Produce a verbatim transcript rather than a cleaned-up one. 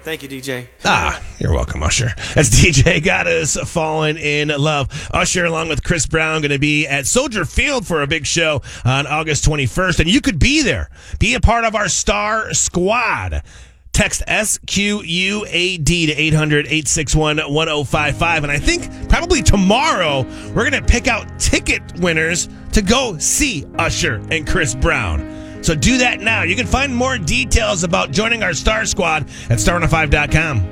Thank you, D J. Ah, you're welcome, Usher. That's D J Got Us Falling in Love. Usher, along with Chris Brown, going to be at Soldier Field for a big show on August twenty-first, and you could be there. Be a part of our Star Squad. Text S Q U A D to eight hundred, eight six one, one oh five five. And I think probably tomorrow we're going to pick out ticket winners to go see Usher and Chris Brown. So do that now. You can find more details about joining our Star Squad at star one oh five dot com.